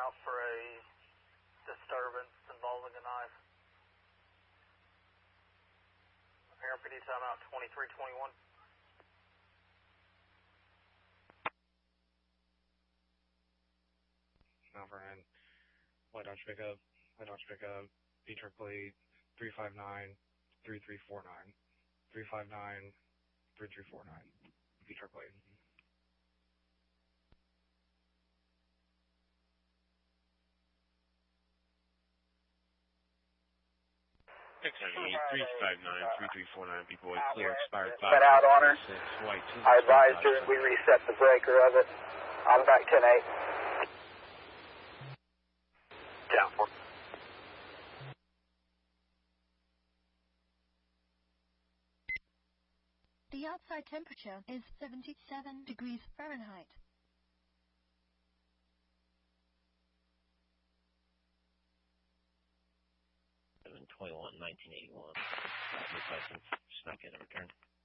out for a disturbance involving a knife. RPD timeout 2321. Mount Vernon, White Dodge pickup, B-Triple-E 359-3349, 359-3349, B-Triple-E. 678-359-3349, people with clear expired 5. Set out on her. White, I advised her we reset the breaker of it. I'm back 10-8. Down 4. The outside temperature is 77 degrees Fahrenheit. 7/21/1981. License snuck in and returned.